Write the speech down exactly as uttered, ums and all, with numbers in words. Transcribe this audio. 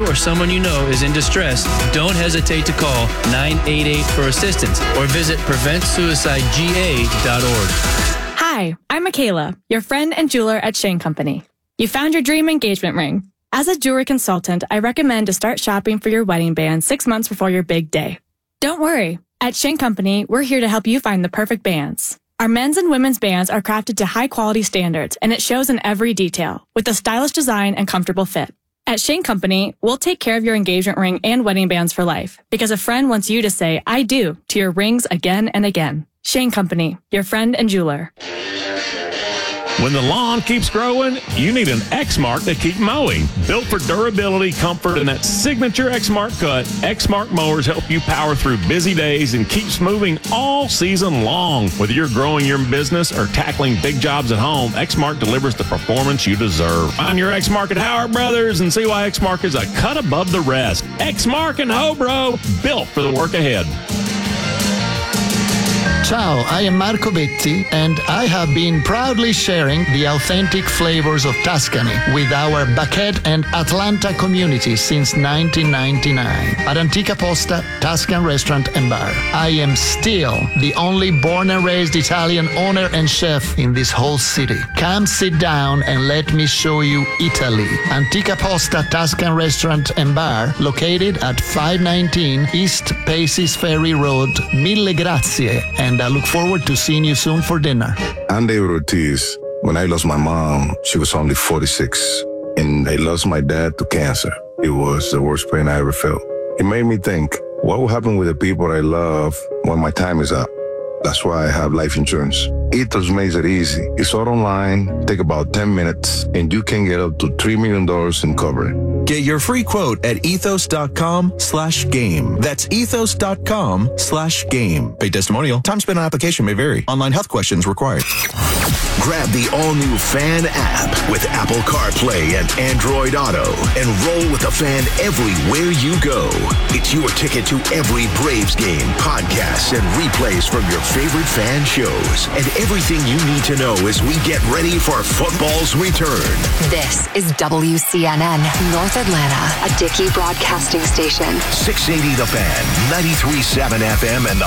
or someone you know is in distress, don't hesitate to call nine eight eight for assistance or visit prevent suicide g a dot org. Hi, I'm Michaela, your friend and jeweler at Shane Company. You found your dream engagement ring. As a jewelry consultant, I recommend to start shopping for your wedding band six months before your big day. Don't worry. At Shane Company, we're here to help you find the perfect bands. Our men's and women's bands are crafted to high-quality standards, and it shows in every detail, with a stylish design and comfortable fit. At Shane Company, we'll take care of your engagement ring and wedding bands for life, because a friend wants you to say, I do, to your rings again and again. Shane Company, your friend and jeweler. When the lawn keeps growing, you need an Exmark to keep mowing. Built for durability, comfort, and that signature Exmark cut, Exmark mowers help you power through busy days and keeps moving all season long. Whether you're growing your business or tackling big jobs at home, Exmark delivers the performance you deserve. Find your Exmark at Howard Brothers and see why Exmark is a cut above the rest. Exmark and Hobro, built for the work ahead. Ciao, I am Marco Betti, and I have been proudly sharing the authentic flavors of Tuscany with our Buckhead and Atlanta communities since nineteen ninety-nine at Antica Posta Tuscan Restaurant and Bar. I am still the only born and raised Italian owner and chef in this whole city. Come sit down and let me show you Italy. Antica Posta Tuscan Restaurant and Bar, located at five nineteen East Paces Ferry Road. Mille grazie, and I look forward to seeing you soon for dinner. I'm David Ortiz. When I lost my mom, she was only forty-six, and I lost my dad to cancer. It was the worst pain I ever felt. It made me think, what will happen with the people I love when my time is up? That's why I have life insurance. Ethos makes it easy. It's all online, take about ten minutes, and you can get up to three million dollars in coverage. Get your free quote at ethos.com slash game. That's ethos.com slash game. Paid testimonial. Time spent on application may vary. Online health questions required. Grab the all-new Fan app with Apple CarPlay and Android Auto and roll with the Fan everywhere you go. It's your ticket to every Braves game, podcasts, and replays from your favorite Fan shows. And everything you need to know as we get ready for football's return. This is W C N N, North Atlanta, a Dickey broadcasting station. six eighty The Fan, ninety-three point seven F M, and the